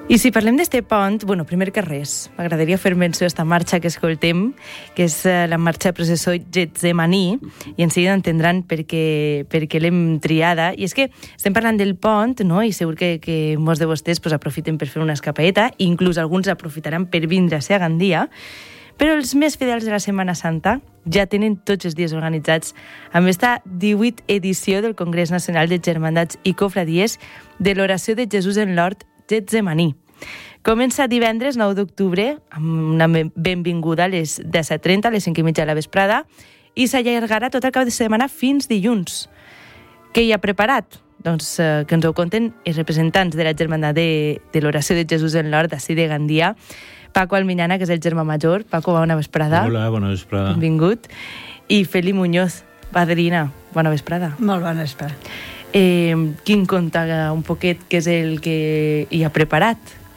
I si parlem d'este pont, bueno, primer que res, m'agradaria fer menció a esta marxa que escoltem, que és la marxa processó Getsemaní, i en seguida entendran per què l'hem triada. I és que estem parlant del pont, no? I segur que molts de vostès pues, aprofiten per fer una escapadeta, inclús alguns aprofitaran per vindre a Gandia, però els més fidels de la Setmana Santa ja tenen tots els dies organitzats amb esta 18ª edició del Congrés Nacional de Germandats i Cofradies de l'Oració de Jesús en l'Hort Getsemaní. Comença divendres 9 d'octubre amb una benvinguda a les 17:30, a les 5:30 de la vesprada, i s'allargarà tot el cap de setmana fins dilluns. Què hi ha preparat? Doncs que ens ho conten els representants de la Germandat de l'Oració de Jesús en l'Hort d'ací de Gandia, Paco Almiñana, que és el germà major. Paco, bona vesprada. Hola, bona vesprada. Benvingut. I Feli Muñoz, padrina. Bona vesprada. Molt bona vesprada. Quin conta un poquet què és el que hi ha preparat?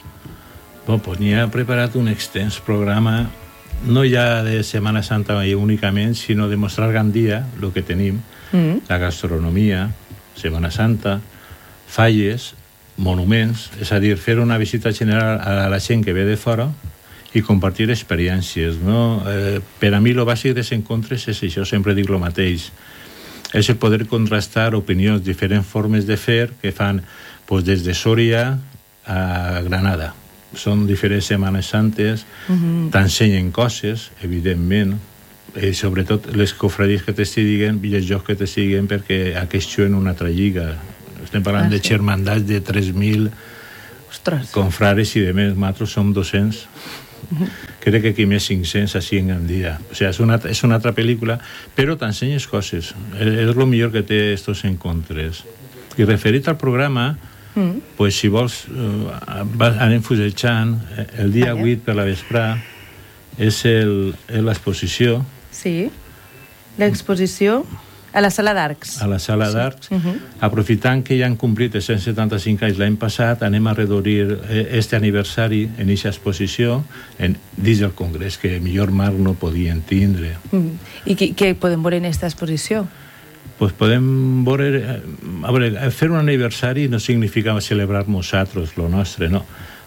Bon, pues n'hi ha preparat un extens programa, no ja de Setmana Santa únicament, sinó de mostrar Gandia, el que tenim, la gastronomia, Setmana Santa, falles, monuments, és a dir, fer una visita general a la gent que ve de fora i compartir experiències, no? Per a mi el bàsic dels encontres és això, sempre dic el mateix, és el poder contrastar opinions, diferents formes de fer que fan pues, des de Sòria a Granada. Són diferents Setmanes Santes, t'ensenyen coses, evidentment, i sobretot les cofradies que t'estic dient i els jocs que t'estic dient perquè aquests juguen una altra lliga. Estem parlant de germandats de 3.000 confrares i de més, nosaltres som 200. Crec que aquí més 500 així en Gandia. O sigui, és una altra pel·lícula, però t'ensenyes coses. És el millor que té estos encontres. I referit al programa, pues, si vols, anem fusejant. El dia 8 per la vesprà és l'exposició. Sí, l'exposició a la Sala d'Arcs. A la Sala d'Arcs. Aprofitant que ja han complit els 175 anys l'any passat, anem a redorir este aniversari en aquesta exposició dins del Congrés, que millor marc no podien tindre. I què podem veure en aquesta exposició? Pues podem veure... A veure, fer un aniversari no significa celebrar nosaltres, lo nostre, no.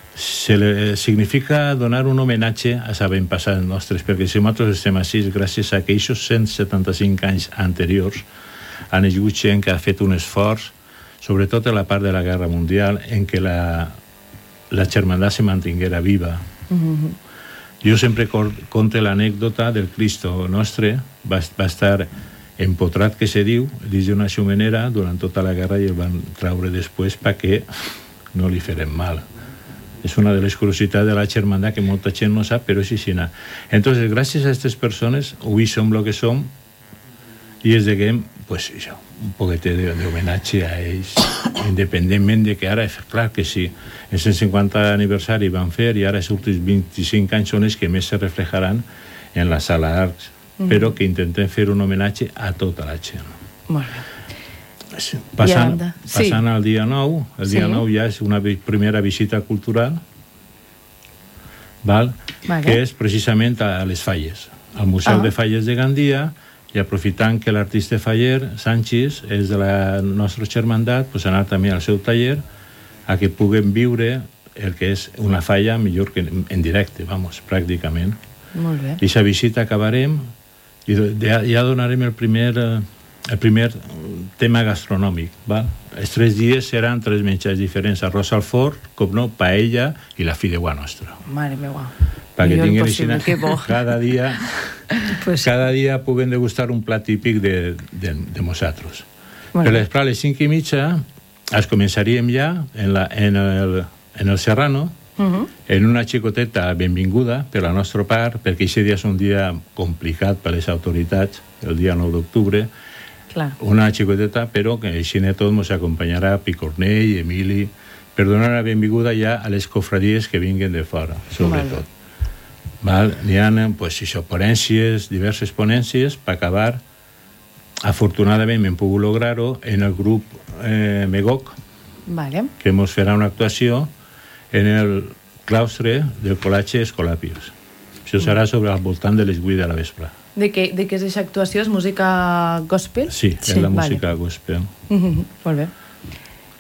Significa donar un homenatge a l'avantpassat nostres, perquè si nosaltres estem així gràcies a que aquests 175 anys anteriors han hagut gent que ha fet un esforç, sobretot a la part de la Guerra Mundial, en què la germandat se mantinguera viva. Jo sempre conto l'anècdota del Cristo nostre, va estar empotrat, que se diu, dins d'una xumenera durant tota la guerra i el van traure després perquè no li farem mal. És una de les curiositats de la germandat que molta gent no sap, però és així. Entonces, gràcies a aquestes persones, avui som el que som i es deguem, pues, això, un poquet d'homenatge a ells, independentment de que ara, clar que sí, el 150 aniversari van fer i ara els últims 25 anys són els que més se reflejaran en la Sala d'Arcs, però que intentem fer un homenatge a tota la gent. Molt bé. Passant al dia 9, el dia 9 ja és una primera visita cultural, que és precisament a les falles, al Museu de Falles de Gandia, i aprofitant que l'artista faller, Sánchez, és de la nostra germandat, pues anar també al seu taller a que puguem viure el que és una falla millor que en directe, pràcticament. Molt bé. I aquesta visita acabarem i ja donarem el primer tema gastronòmic. Els 3 dies seran 3 menjars diferents: arròs al forn, com no, paella i la fideuà nostra. Mare meva. Perquè tinguin cada dia puguem degustar un plat típic de nosaltres. Per les 5:30 es començaríem ja en el Serrano, en una xicoteta benvinguda per la nostra part, perquè aquest dia és un dia complicat per les autoritats, el dia 9 d'octubre, una xicoteta, però que així tot ens acompanyarà Picornell, Emili, per donar la benvinguda ja a les cofradies que vinguen de fora, sobretot. N'hi ha ponències, diverses ponències, per acabar, afortunadament hem pogut lograr-ho en el grup Megok, que ens farà una actuació en el claustre del Col·legi Escolàpios. Això serà sobre al voltant de les 8 de la vespre. De què és aquesta actuació? És música gospel? Sí, és la música gospel. Molt bé.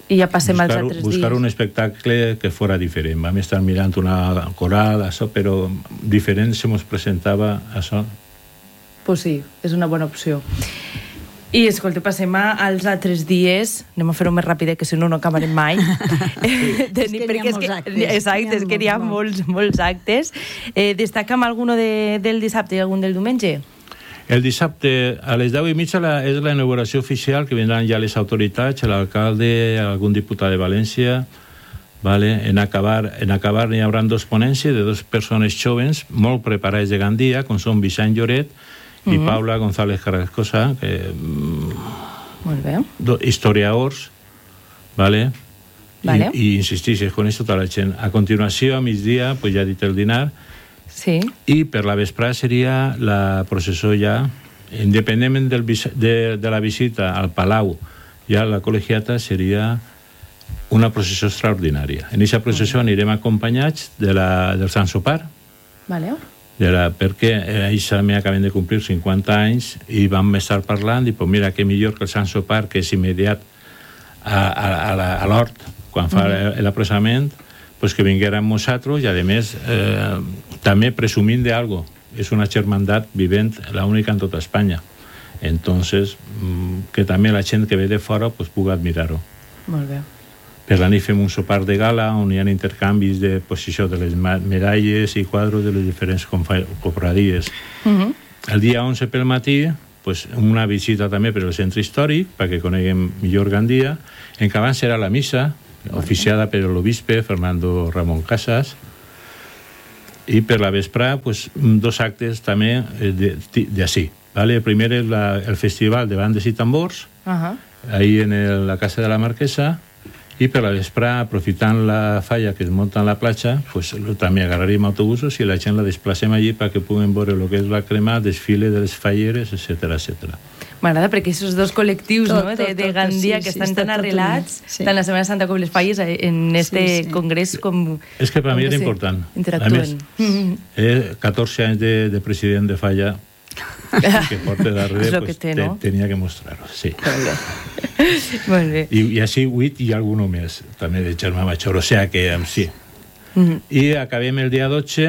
I ja passem als altres dies. Buscar un espectacle que fora diferent. Vam estar mirant una coral, això, però diferent se mos presentava això. Pues sí, és una bona opció. I, escolta, passem als altres dies. Anem a fer-ho més ràpid, que si no, no acabarem mai. És que n'hi ha molts actes. Exacte, és que n'hi ha molts actes. Destaca'm algun del dissabte i algun del diumenge? El dissabte a les 10:30 és la inauguració oficial, que vindran ja les autoritats, l'alcalde, algun diputat de València. Vale? En acabar n'hi haurà 2 ponències de 2 persones joves molt preparades de Gandia, com són Vicent Lloret i Paula González Carrascosa, que molt bé. Historiadors, vale? Vale. I insistixes, coneix tota la gent. A continuació, a migdia, pues ja he dit el dinar. Sí. I per la vesprada seria la processó ja, independentment de la visita al Palau i a la col·legiata, seria una processó extraordinària. En aquesta processó anirem acompanyats del Sant Sopar, Vale. Perquè ells també acaben de complir 50 anys i vam estar parlant i pues mira, que millor que el Sant Sopar, que és immediat a l'hort, quan fa l'apressament, pues que vinguérem nosaltres i a més també presumint d'algo. És una germandat vivent, la única en tota Espanya. Entonces, que també la gent que ve de fora pues pugui admirar-ho. Molt bé. Per la nit fem un sopar de gala on hi ha intercanvis de posició de les medalles i quadros de les diferents cofradies. El dia 11 pel matí, pues, una visita també per al centre històric, perquè coneguem millor Gandia. En que abans serà la missa, oficiada per l'obispe Fernando Ramón Casas, i per la vesprada, pues, 2 actes també d'ací. Vale? El primer és el festival de bandes i tambors, ahí en la casa de la Marquesa, i per la vesprada, aprofitant la falla que es munta en la platja, pues, també agarraríem autobusos i la gent la desplacem allí perquè puguen veure el que és la crema, desfile de les falleres, etc. M'agrada perquè aquests 2 col·lectius de Gandia que estan tan arrelats, tant la Setmana Santa com les falles, en este congrés com... És que per mi era important. Interactuen. A més, 14 anys de president de falla que porta darrere, pues, tenia que mostrar-ho, sí. Molt bé. I així 8 i alguno més, també de germà major, o sigui que sí. I acabem el dia 12,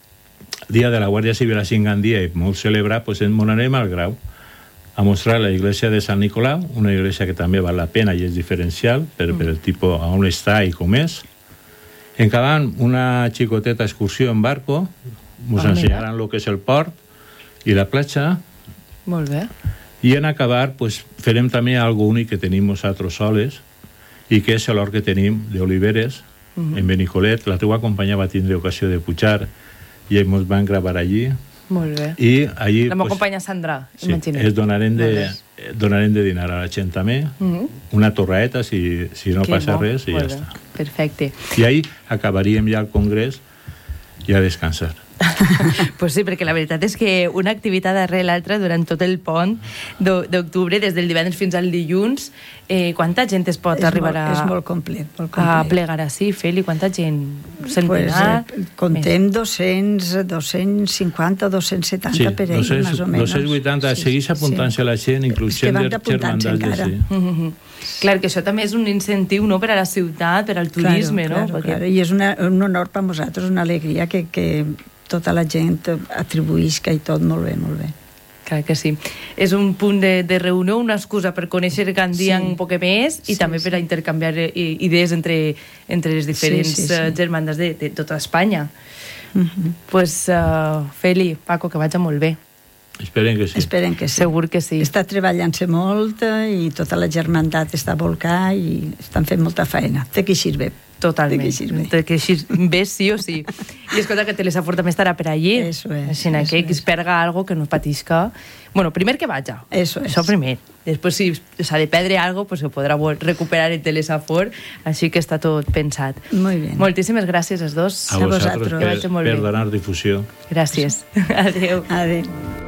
dia de la Guàrdia Civil a Gandia, i molt celebrat, pues ens anarem al Grau a mostrar la iglesia de Sant Nicolau, una iglesia que també val la pena i és diferencial per el tipus on està i com és. Encabant una xicoteta excursió en barco, ens ensenyaran el que és el port i la platja. Molt bé. I en acabar, pues, farem també algo únic que tenim nosaltres soles i que és l'hort que tenim d'oliveres en Benicolet. La teva companya va tindre ocasió de pujar i ens van gravar allí. Molt bé. I allí, la meva companya Sandra, sí, es donarem de dinar a la gent també, una torraeta si no passa res i ja està. Perfecte. I ahí acabaríem ja el congrés i a descansar. Pues sí, perquè la veritat és que una activitat darrere l'altra durant tot el pont d'octubre, des del divendres fins al dilluns, quanta gent es pot arribar és molt complet, a plegar així, Feli? Quanta gent? Centenar? Contem 200, 250, 270 per ell, més o menys. 280, segueix apuntant-se a la gent, inclús gent de germandats de Clar, que això també és un incentiu per a la ciutat, per al turisme, no? Claro, i és un honor per a nosaltres, una alegria que tota la gent atribuïsca i tot molt bé, molt bé. Clar que sí. És un punt de reunió, una excusa per conèixer Gandia un poc més i també per a intercanviar idees entre les diferents germandes de tota Espanya. Pues, Feli, Paco, que vagi molt bé. Esperem que sí. Esperem que sí. Segur que sí. Està treballant-se molt i tota la germandat està volcada i estan fent molta feina. Té que eixir bé. Totalment. Té que eixir bé, sí o sí. I escolta, que Telesafort també estarà per allí. Eso es. Així que esperga algo que no patisca. Bueno, primer que vaja. Això primer. Després, si s'ha de perdre algo, pues se podrà recuperar el Telesafort. Així que està tot pensat. Molt bé. Moltíssimes gràcies als dos. A vosaltres per donar difusió. Gràcies. Adéu. Adéu.